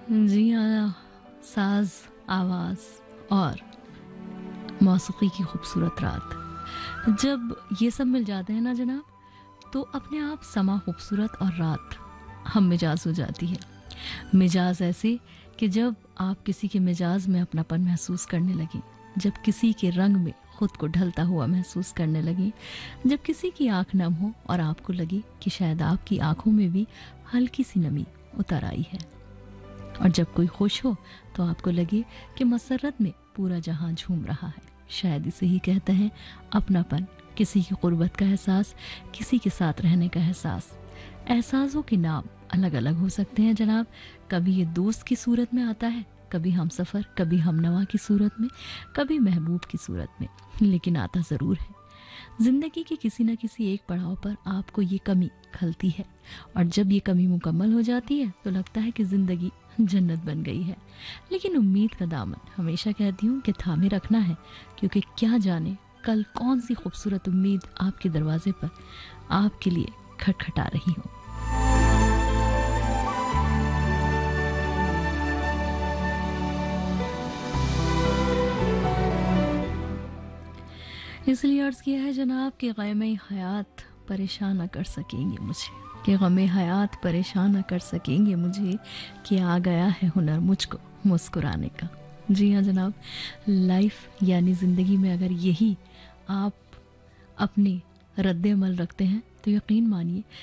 जी हाँ, साज़, आवाज़ और मौसीकी की खूबसूरत रात, जब ये सब मिल जाते हैं ना जनाब, तो अपने आप समा खूबसूरत और रात हम मिजाज हो जाती है। मिजाज ऐसे कि जब आप किसी के मिजाज में अपनापन महसूस करने लगें, जब किसी के रंग में खुद को ढलता हुआ महसूस करने लगें, जब किसी की आंख नम हो और आपको लगे कि शायद आपकी आंखों में भी हल्की सी नमी उतर आई है, और जब कोई खुश हो तो आपको लगे कि मसरत में पूरा जहां झूम रहा है। शायद इसे ही कहते हैं अपनापन, किसी की कुर्बत का एहसास, किसी के साथ रहने का एहसास। एहसासों के नाम अलग अलग हो सकते हैं जनाब। कभी ये दोस्त की सूरत में आता है, कभी हम सफ़र, कभी हम नवा की सूरत में, कभी महबूब की सूरत में, लेकिन आता ज़रूर है। जिंदगी के किसी न किसी एक पड़ाव पर आपको ये कमी खलती है, और जब ये कमी मुकम्मल हो जाती है तो लगता है कि जिंदगी जन्नत बन गई है। लेकिन उम्मीद का दामन हमेशा कहती हूँ कि थामे रखना है, क्योंकि क्या जाने कल कौन सी खूबसूरत उम्मीद आपके दरवाजे पर आपके लिए खटखटा रही हो। इसलिए अर्ज़ किया है जनाब कि ग़ैम हयात परेशान न कर सकेंगे मुझे, कि ग़म हयात परेशान न कर सकेंगे मुझे, कि आ गया है हुनर मुझको मुस्कुराने का। जी हाँ जनाब, लाइफ यानी ज़िंदगी में अगर यही आप अपने रद्द अमल रखते हैं तो यकीन मानिए